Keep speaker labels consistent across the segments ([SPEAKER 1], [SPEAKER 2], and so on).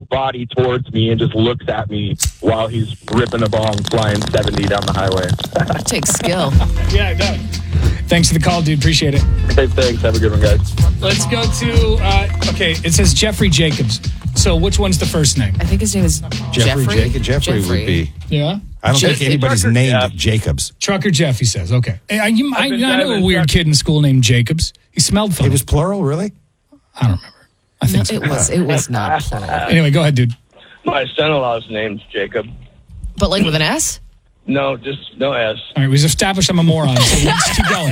[SPEAKER 1] body towards me and just looks at me while he's ripping a bong flying 70 down the highway.
[SPEAKER 2] It takes skill.
[SPEAKER 3] Yeah, it does. Thanks for the call, dude. Appreciate it.
[SPEAKER 1] Hey, thanks. Have a good one, guys.
[SPEAKER 3] Let's go to, okay, it says Jeffrey Jacobs. So which one's the first name?
[SPEAKER 2] I think his name is Jeffrey.
[SPEAKER 4] Jeffrey would be.
[SPEAKER 3] Yeah?
[SPEAKER 4] I don't think anybody's
[SPEAKER 1] Trucker
[SPEAKER 4] named
[SPEAKER 1] Jeff.
[SPEAKER 4] Jacobs.
[SPEAKER 3] Trucker Jeff, he says. Okay. Hey, I know a weird kid in school named Jacobs. He smelled funny.
[SPEAKER 4] It was plural, really?
[SPEAKER 3] I don't remember. I think so.
[SPEAKER 2] It was not plural.
[SPEAKER 3] Anyway, go ahead, dude.
[SPEAKER 1] My son-in-law's name's Jacob.
[SPEAKER 2] But like with an S?
[SPEAKER 1] No, just no S.
[SPEAKER 3] All right, we've established I'm a moron, so let's keep going.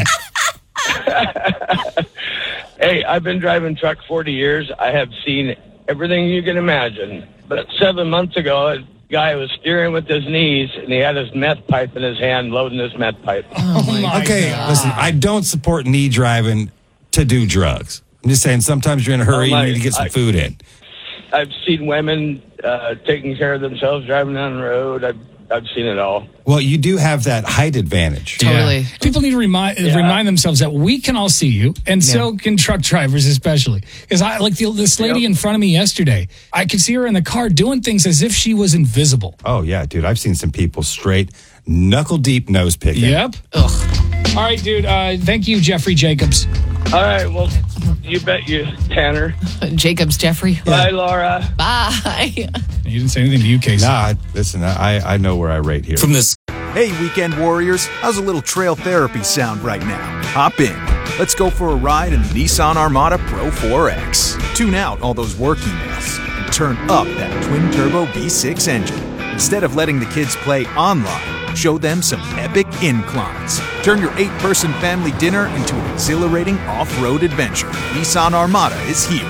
[SPEAKER 1] Hey, I've been driving truck 40 years. I have seen everything you can imagine. But 7 months ago, a guy was steering with his knees, and he had his meth pipe in his hand, loading his meth pipe.
[SPEAKER 3] Oh, my
[SPEAKER 4] Okay,
[SPEAKER 3] God.
[SPEAKER 4] listen, I don't support knee driving to do drugs. I'm just saying sometimes you're in a hurry, you need to get some food in.
[SPEAKER 1] I've seen women taking care of themselves, driving down the road. I've seen it all.
[SPEAKER 4] Well, you do have that height advantage.
[SPEAKER 2] Totally.
[SPEAKER 3] Yeah. People need to remind themselves that we can all see you, and so can truck drivers especially. Because I like this lady in front of me yesterday. I could see her in the car doing things as if she was invisible.
[SPEAKER 4] Oh, yeah, dude. I've seen some people straight knuckle-deep nose picking.
[SPEAKER 3] Yep.
[SPEAKER 2] Ugh.
[SPEAKER 3] All right, dude. Thank you, Jeffrey Jacobs.
[SPEAKER 1] All right, well, you bet you, Tanner.
[SPEAKER 2] Jacobs Jeffrey.
[SPEAKER 1] Bye, Laura.
[SPEAKER 2] Bye.
[SPEAKER 3] You didn't say anything to you, Casey.
[SPEAKER 4] Nah, listen, I know where I rate here.
[SPEAKER 5] From this.
[SPEAKER 6] Hey, weekend warriors, how's a little trail therapy sound right now? Hop in. Let's go for a ride in the Nissan Armada Pro 4X. Tune out all those work emails and turn up that twin-turbo V6 engine. Instead of letting the kids play online, show them some epic inclines. Turn your 8-person family dinner into an exhilarating off-road adventure. Nissan Armada is here.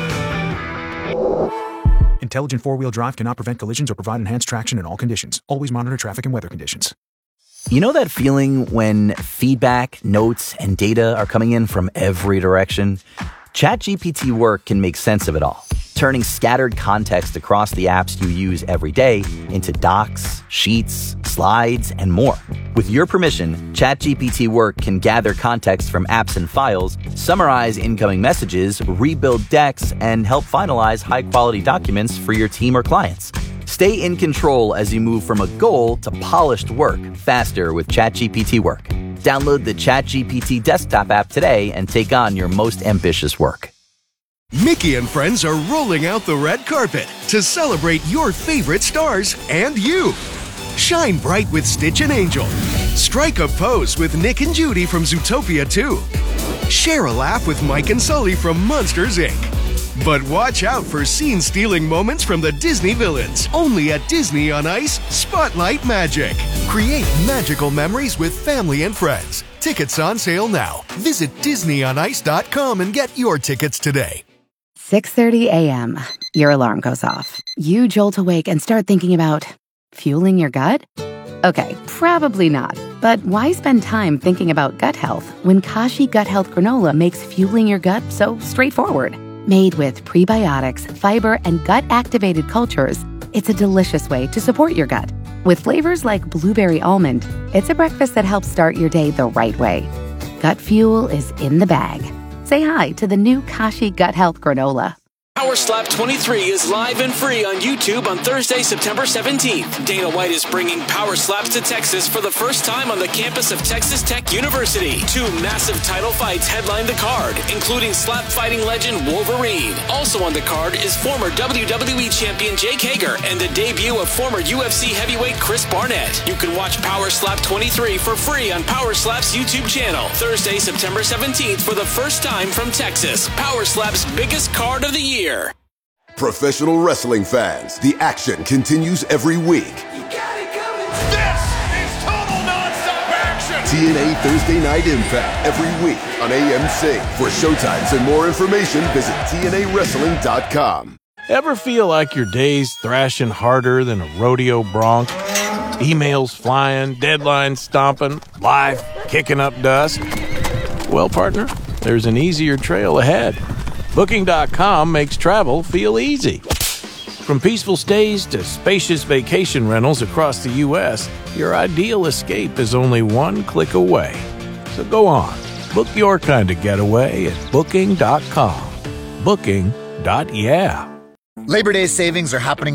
[SPEAKER 6] Intelligent four-wheel drive cannot prevent collisions or provide enhanced traction in all conditions. Always monitor traffic and weather conditions.
[SPEAKER 7] You know that feeling when feedback, notes, and data are coming in from every direction? ChatGPT Work can make sense of it all, turning scattered context across the apps you use every day into docs, sheets, slides, and more. With your permission, ChatGPT Work can gather context from apps and files, summarize incoming messages, rebuild decks, and help finalize high-quality documents for your team or clients. Stay in control as you move from a goal to polished work faster with ChatGPT Work. Download the ChatGPT desktop app today and take on your most ambitious work.
[SPEAKER 8] Mickey and friends are rolling out the red carpet to celebrate your favorite stars and you. Shine bright with Stitch and Angel. Strike a pose with Nick and Judy from Zootopia 2. Share a laugh with Mike and Sully from Monsters, Inc. But watch out for scene-stealing moments from the Disney villains. Only at Disney on Ice Spotlight Magic. Create magical memories with family and friends. Tickets on sale now. Visit DisneyOnIce.com and get your tickets today.
[SPEAKER 9] 6:30 a.m. Your alarm goes off. You jolt awake and start thinking about fueling your gut? Okay, probably not. But why spend time thinking about gut health when Kashi Gut Health Granola makes fueling your gut so straightforward? Made with prebiotics, fiber, and gut-activated cultures, it's a delicious way to support your gut. With flavors like blueberry almond, it's a breakfast that helps start your day the right way. Gut fuel is in the bag. Say hi to the new Kashi Gut Health Granola.
[SPEAKER 5] Power Slap 23 is live and free on YouTube on Thursday, September 17th. Dana White is bringing Power Slaps to Texas for the first time on the campus of Texas Tech University. 2 massive title fights headline the card, including slap fighting legend Wolverine. Also on the card is former WWE champion Jake Hager and the debut of former UFC heavyweight Chris Barnett. You can watch Power Slap 23 for free on Power Slap's YouTube channel. Thursday, September 17th for the first time from Texas. Power Slap's biggest card of the year.
[SPEAKER 10] Professional wrestling fans, the action continues every week.
[SPEAKER 8] This is total nonstop action!
[SPEAKER 10] TNA Thursday Night Impact every week on AMC. For showtimes and more information, visit TNAWrestling.com.
[SPEAKER 11] Ever feel like your day's thrashing harder than a rodeo bronc? Emails flying, deadlines stomping, life kicking up dust? Well, partner, there's an easier trail ahead. Booking.com makes travel feel easy. From peaceful stays to spacious vacation rentals across the U.S., your ideal escape is only one click away. So go on, book your kind of getaway at Booking.com. Booking.yeah.
[SPEAKER 12] Labor Day savings are happening